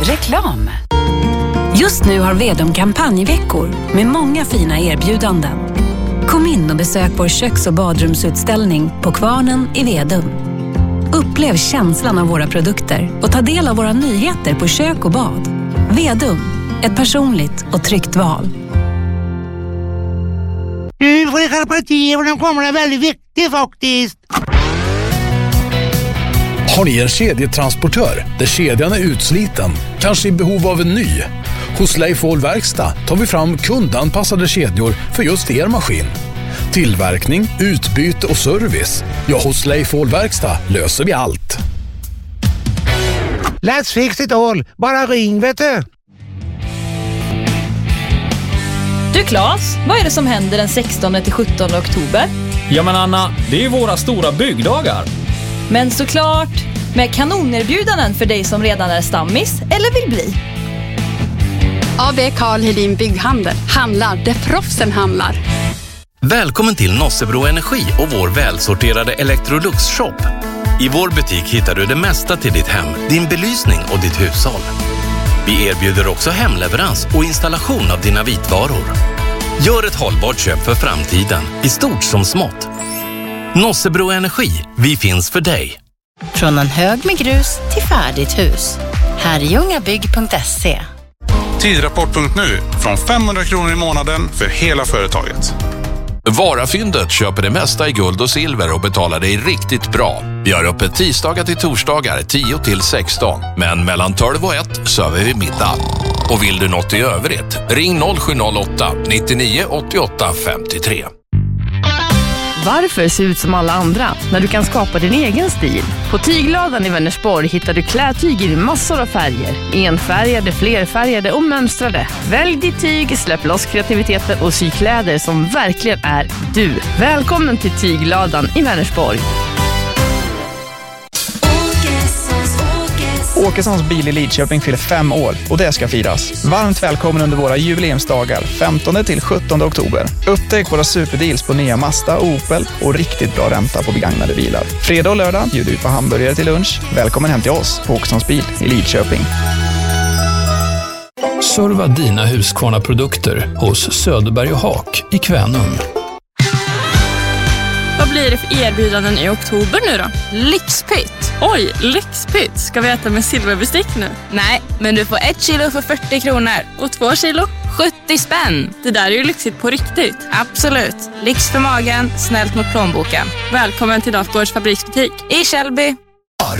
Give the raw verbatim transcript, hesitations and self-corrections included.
Reklam. Just nu har Vedum kampanjveckor med många fina erbjudanden. Kom in och besök vår köks- och badrumsutställning på Kvarnen i Vedum. Upplev känslan av våra produkter och ta del av våra nyheter på kök och bad. Vedum, ett personligt och tryggt val. Nu får ni skärpa till och den kommer är väldigt viktig faktiskt. Har ni en kedjetransportör där kedjan är utsliten, kanske i behov av en ny? Hos Leif Ahl Verkstad tar vi fram kundanpassade kedjor för just er maskin. Tillverkning, utbyte och service. Ja, hos Leif Ahl Verkstad löser vi allt. Let's fix it all. Bara ring, vet du. Du Claes, vad är det som händer den sextonde till sjuttonde oktober? Ja men Anna, det är ju våra stora byggdagar. Men såklart, med kanonerbjudanden för dig som redan är stammis eller vill bli. A B Karl Hedin Bygghandel. Handlar där proffsen handlar. Välkommen till Nossebro Energi och vår välsorterade Electrolux-shop. I vår butik hittar du det mesta till ditt hem, din belysning och ditt hushåll. Vi erbjuder också hemleverans och installation av dina vitvaror. Gör ett hållbart köp för framtiden, i stort som smått. Nossebro Energi, vi finns för dig. Från en hög med grus till färdigt hus. Herrljungabygg punkt se. Tidrapport punkt nu från femhundra kronor i månaden för hela företaget. Varafyndet köper det mesta i guld och silver och betalar dig riktigt bra. Vi har öppet tisdagar till torsdagar tio till sexton. Men mellan tolv och ett söver vi middag. Och vill du något i övrigt, ring noll sju noll åtta nittionio åttioåtta femtiotre. Varför se ut som alla andra när du kan skapa din egen stil? På Tygladan i Vänersborg hittar du klädtyg i massor av färger. Enfärgade, flerfärgade och mönstrade. Välj ditt tyg, släpp loss kreativiteten och sy kläder som verkligen är du. Välkommen till Tygladan i Vänersborg. Åkessons bil i Lidköping fyller fem år och det ska firas. Varmt välkommen under våra jubileumsdagar femtonde till sjuttonde oktober. Upptäck våra superdeals på nya Mazda och Opel och riktigt bra ränta på begagnade bilar. Fredag och lördag bjuder vi på hamburgare till lunch. Välkommen hem till oss på Åkessons bil i Lidköping. Serva dina Husqvarna-produkter hos Söderberg och Haak i Kvänum. Vad blir det för erbjudanden i oktober nu då? Lyxpytt. Oj, lyxpytt. Ska vi äta med silverbestick nu? Nej, men du får ett kilo för fyrtio kronor. Och två kilo? sjuttio spänn. Det där är ju lyxigt på riktigt. Absolut. Lyx för magen, snällt mot plånboken. Välkommen till Dafgårds fabriksbutik i Källby.